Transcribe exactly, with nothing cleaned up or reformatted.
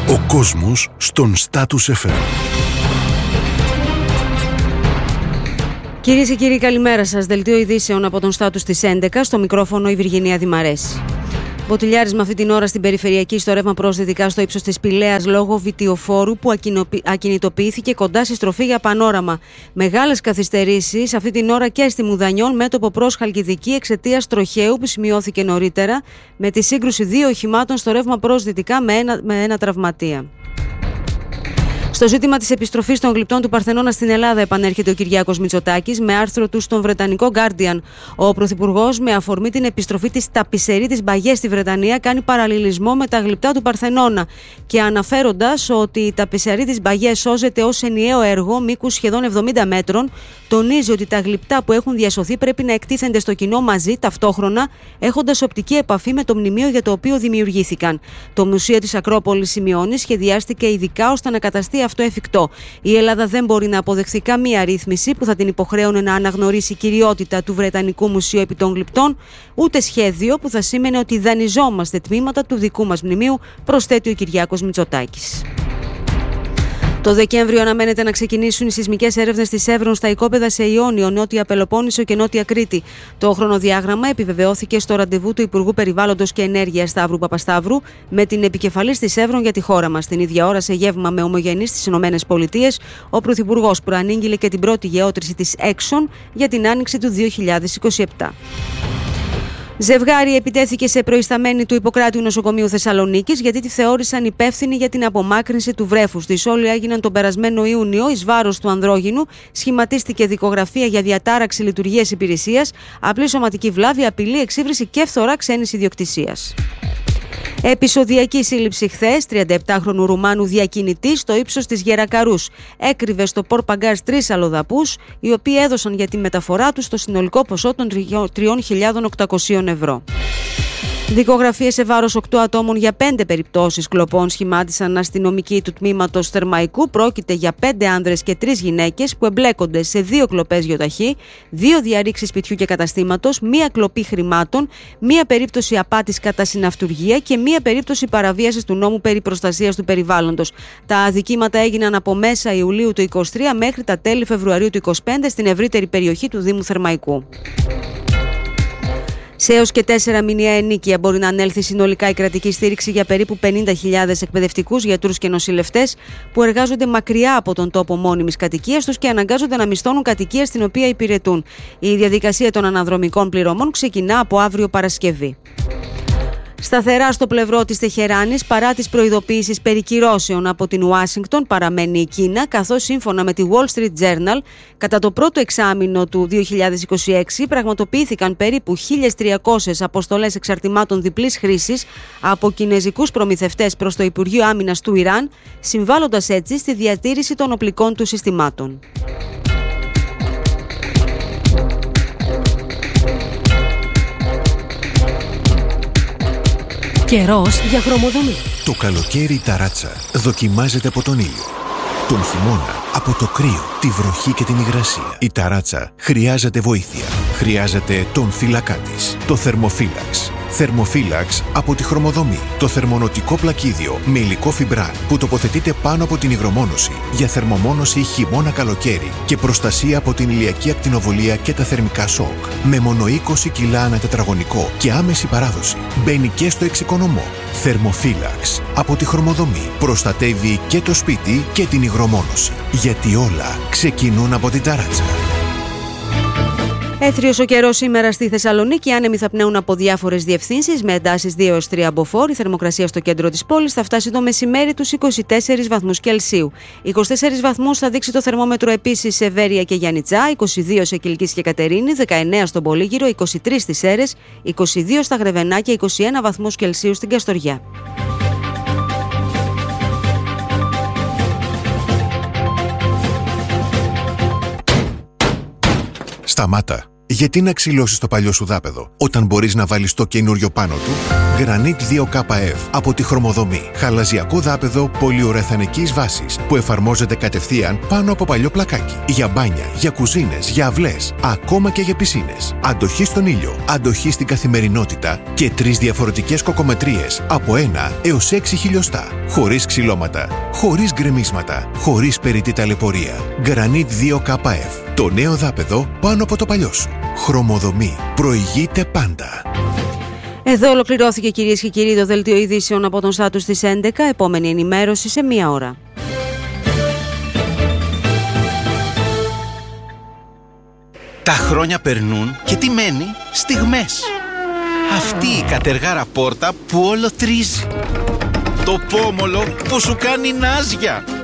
Ο κόσμος στον Status εφ εμ. Κυρίες και κύριοι, καλημέρα σας. Δελτίο ειδήσεων από τον Status της έντεκα, στο μικρόφωνο η Βυργινία Δημαρέση. Μποτιλιάρισμα αυτή την ώρα στην περιφερειακή στο ρεύμα προς δυτικά στο ύψος της Πηλαίας λόγω βιτιοφόρου που ακινητοποιήθηκε κοντά στη στροφή για πανόραμα. Μεγάλες καθυστερήσεις αυτή την ώρα και στη Μουδανιών, μέτωπο προς Χαλκιδική, εξαιτίας τροχαίου που σημειώθηκε νωρίτερα, με τη σύγκρουση δύο οχημάτων στο ρεύμα προς δυτικά με ένα, με ένα τραυματία. Στο ζήτημα της επιστροφής των γλυπτών του Παρθενώνα στην Ελλάδα επανέρχεται ο Κυριάκος Μητσοτάκης με άρθρο του στον βρετανικό Guardian. Ο Πρωθυπουργός, με αφορμή την επιστροφή της ταπισερίτης Μπαγιέ στη Βρετανία, κάνει παραλληλισμό με τα γλυπτά του Παρθενώνα και αναφέροντας ότι η ταπισερίτης Μπαγιέ σώζεται ως ενιαίο έργο μήκους σχεδόν εβδομήντα μέτρων, τονίζει ότι τα γλυπτά που έχουν διασωθεί πρέπει να εκτίθενται στο κοινό μαζί, ταυτόχρονα, έχοντας οπτική επαφή με το μνημείο για το οποίο δημιουργήθηκαν. Το Μουσείο της Ακρόπολης, σημειώνει, σχεδιάστηκε ειδικά ώστε να καταστεί αυτό εφικτό. Η Ελλάδα δεν μπορεί να αποδεχθεί καμία ρύθμιση που θα την υποχρέωνε να αναγνωρίσει κυριότητα του Βρετανικού Μουσείου επί των γλυπτών, ούτε σχέδιο που θα σήμαινε ότι δανειζόμαστε τμήματα του δικού μας μνημείου, προσθέτει ο Κυριάκος Μητσοτάκης. Το Δεκέμβριο αναμένεται να ξεκινήσουν οι σεισμικές έρευνες της Εύρων στα οικόπεδα σε Ιόνιο, Νότια Πελοπόννησο και Νότια Κρήτη. Το χρονοδιάγραμμα επιβεβαιώθηκε στο ραντεβού του Υπουργού Περιβάλλοντος και Ενέργειας Σταύρου Παπασταύρου με την επικεφαλής της Εύρων για τη χώρα μας. Την ίδια ώρα, σε γεύμα με ομογενείς στις ΗΠΑ, ο Πρωθυπουργός προανήγγειλε και την πρώτη γεώτρηση της Exxon για την άνοιξη του δύο χιλιάδες είκοσι επτά. Ζευγάρι επιτέθηκε σε προϊσταμένη του Ιπποκράτειου Νοσοκομείου Θεσσαλονίκης γιατί τη θεώρησαν υπεύθυνη για την απομάκρυνση του βρέφους της. Όλοι έγιναν τον περασμένο Ιούνιο εις βάρος του ανδρόγυνου. Σχηματίστηκε δικογραφία για διατάραξη λειτουργίας υπηρεσίας, απλή σωματική βλάβη, απειλή, εξύβριση και φθορά ξένης ιδιοκτησίας. Επεισοδιακή σύλληψη χθες τριανταεπτάχρονου Ρουμάνου διακινητή στο ύψος της Γερακαρούς. Έκρυβε στο Πορπαγκάζ τρεις αλλοδαπούς, οι οποίοι έδωσαν για τη μεταφορά τους το συνολικό ποσό των τρεις χιλιάδες οκτακόσια ευρώ. Δικογραφίες σε βάρος οκτώ ατόμων για πέντε περιπτώσεις κλοπών σχημάτισαν αστυνομικοί του τμήματος Θερμαϊκού. Πρόκειται για πέντε άνδρες και τρεις γυναίκες που εμπλέκονται σε δύο κλοπές γιοταχή, δύο διαρρήξεις σπιτιού και καταστήματος, μία κλοπή χρημάτων, μία περίπτωση απάτης κατά συναυτουργία και μία περίπτωση παραβίασης του νόμου περί προστασίας του περιβάλλοντος. Τα αδικήματα έγιναν από μέσα Ιουλίου του είκοσι τρία μέχρι τα τέλη Φεβρουαρίου του είκοσι πέντε στην ευρύτερη περιοχή του Δήμου Θερμαϊκού. Σε έως και τέσσερα μηνιαία ενίκεια μπορεί να ανέλθει συνολικά η κρατική στήριξη για περίπου πενήντα χιλιάδες εκπαιδευτικούς, γιατρούς και νοσηλευτές που εργάζονται μακριά από τον τόπο μόνιμης κατοικίας τους και αναγκάζονται να μισθώνουν κατοικία στην οποία υπηρετούν. Η διαδικασία των αναδρομικών πληρωμών ξεκινά από αύριο Παρασκευή. Σταθερά στο πλευρό της Τεχεράνης, παρά τις προειδοποιήσεις περί κυρώσεων από την Ουάσιγκτον, παραμένει η Κίνα, καθώς σύμφωνα με τη Wall Street Journal, κατά το πρώτο εξάμηνο του δύο χιλιάδες είκοσι έξι πραγματοποιήθηκαν περίπου χίλιες τριακόσιες αποστολές εξαρτημάτων διπλής χρήσης από κινεζικούς προμηθευτές προς το Υπουργείο Άμυνας του Ιράν, συμβάλλοντας έτσι στη διατήρηση των οπλικών του συστημάτων. Καιρός για χρωμοδομή. Το καλοκαίρι η ταράτσα δοκιμάζεται από τον ήλιο. Τον χειμώνα από το κρύο, τη βροχή και την υγρασία. Η ταράτσα χρειάζεται βοήθεια. Χρειάζεται τον θύλακά της, το θερμοφύλαξ. Θερμοφύλαξ από τη Χρωμοδομή. Το θερμονοτικό πλακίδιο με υλικό φιμπράν που τοποθετείται πάνω από την υγρομόνωση για θερμομόνωση χειμώνα-καλοκαίρι και προστασία από την ηλιακή ακτινοβολία και τα θερμικά σοκ. Με μόνο είκοσι κιλά ανά τετραγωνικό και άμεση παράδοση. Μπαίνει και στο εξοικονομό. Θερμοφύλαξ από τη Χρωμοδομή. Προστατεύει και το σπίτι και την υγρομόνωση. Γιατί όλα ξεκινούν από την ταράτσα. Έθριος ο καιρός σήμερα στη Θεσσαλονίκη. Άνεμοι θα πνέουν από διάφορες διευθύνσεις με εντάσεις δύο έως τρία μποφόρ. Η θερμοκρασία στο κέντρο της πόλης θα φτάσει το μεσημέρι τους είκοσι τέσσερις βαθμούς Κελσίου. είκοσι τέσσερις βαθμούς θα δείξει το θερμόμετρο επίσης σε Βέρεια και Γιαννιτσά, είκοσι δύο σε Κιλκής και Κατερίνη, δεκαεννέα στον Πολύγυρο, είκοσι τρεις στις Σέρρες, είκοσι δύο στα Γρεβενά και είκοσι ένα βαθμούς Κελσίου στην Καστοριά. Σταμάτα. Γιατί να ξυλώσεις το παλιό σου δάπεδο, όταν μπορείς να βάλεις το καινούριο πάνω του? Granit δύο K F από τη Χρωμοδομή. Χαλαζιακό δάπεδο πολυουρεθανικής βάσης που εφαρμόζεται κατευθείαν πάνω από παλιό πλακάκι. Για μπάνια, για κουζίνες, για αυλές, ακόμα και για πισίνες. Αντοχή στον ήλιο, αντοχή στην καθημερινότητα και τρεις διαφορετικές κοκομετρίες από ένα έως έξι χιλιοστά. Χωρίς ξυλώματα, χωρίς γκρεμίσματα, χωρίς περιττή ταλαιπωρία. Granit δύο K F. Το νέο δάπεδο πάνω από το παλιό σου. Χρωμοδομή. Προηγείται πάντα. Εδώ ολοκληρώθηκε, κυρίες και κύριοι, το δελτίο ειδήσεων από τον Στάτους της έντεκα. Επόμενη ενημέρωση σε μία ώρα. Τα χρόνια περνούν και τι μένει? Στιγμές. Αυτή η κατεργάρα πόρτα που όλο τρίζει. Το πόμολο που σου κάνει νάζια.